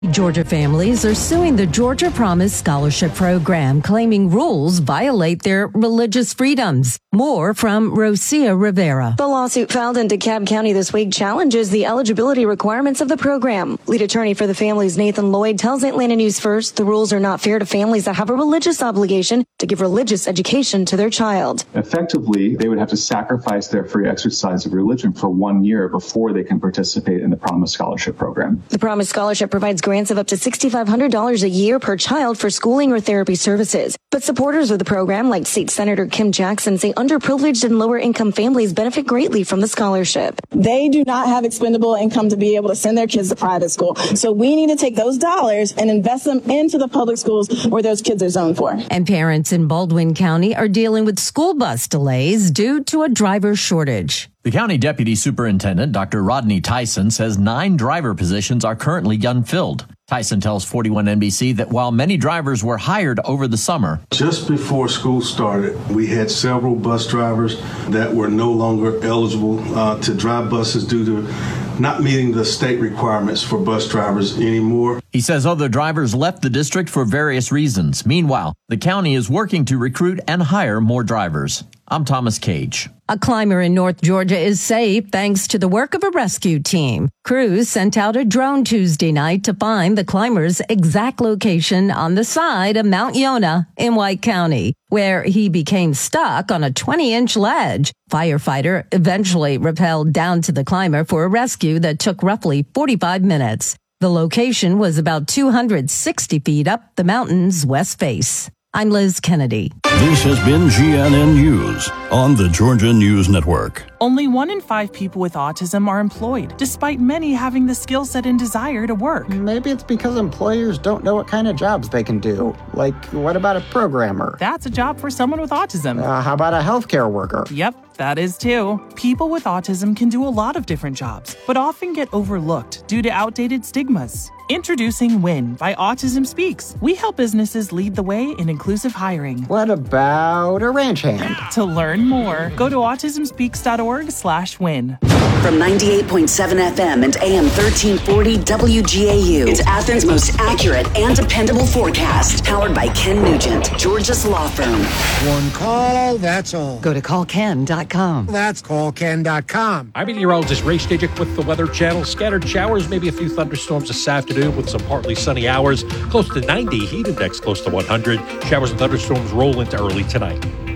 Georgia families are suing the Georgia Promise Scholarship Program, claiming rules violate their religious freedoms. More from Rosia Rivera. The lawsuit filed in DeKalb County this week challenges the eligibility requirements of the program. Lead attorney for the families, Nathan Lloyd, tells Atlanta News First the rules are not fair to families that have a religious obligation to give religious education to their child. Effectively, they would have to sacrifice their free exercise of religion for 1 year before they can participate in the Promise Scholarship Program. The Promise Scholarship provides grants of up to $6,500 a year per child for schooling or therapy services. But supporters of the program, like State Senator Kim Jackson, say underprivileged and lower income families benefit greatly from the scholarship. They do not have expendable income to be able to send their kids to private school. So we need to take those dollars and invest them into the public schools where those kids are zoned for. And parents in Baldwin County are dealing with school bus delays due to a driver shortage. The county deputy superintendent, Dr. Rodney Tyson, says 9 driver positions are currently unfilled. Tyson tells 41 NBC that while many drivers were hired over the summer, just before school started, we had several bus drivers that were no longer eligible to drive buses due to not meeting the state requirements for bus drivers anymore. He says other drivers left the district for various reasons. Meanwhile, the county is working to recruit and hire more drivers. I'm Thomas Cage. A climber in North Georgia is safe thanks to the work of a rescue team. Crews sent out a drone Tuesday night to find the climber's exact location on the side of Mount Yonah in White County, where he became stuck on a 20-inch ledge. Firefighter eventually rappelled down to the climber for a rescue that took roughly 45 minutes. The location was about 260 feet up the mountain's west face. I'm Liz Kennedy. This has been GNN News on the Georgia News Network. Only 1 in 5 people with autism are employed, despite many having the skill set and desire to work. Maybe it's because employers don't know what kind of jobs they can do. Like, what about a programmer? That's a job for someone with autism. How about a healthcare worker? Yep, that is too. People with autism can do a lot of different jobs, but often get overlooked due to outdated stigmas. Introducing WIN by Autism Speaks. We help businesses lead the way in inclusive hiring. What about a ranch hand? To learn more, go to autismspeaks.org/win. From 98.7 FM and AM 1340 WGAU, it's Athens' most accurate and dependable forecast. Powered by Ken Nugent, Georgia's law firm. One call, that's all. Go to callken.com. That's callken.com. I'm meteorologist Ray Stajic with the Weather Channel. Scattered showers, maybe a few thunderstorms this afternoon with some partly sunny hours. Close to 90, heat index close to 100. Showers and thunderstorms roll into early tonight.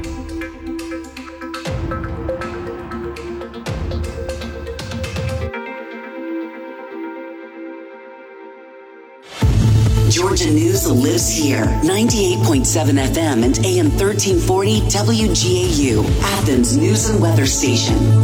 Georgia News lives here. 98.7 FM and AM 1340 WGAU, Athens News and Weather Station.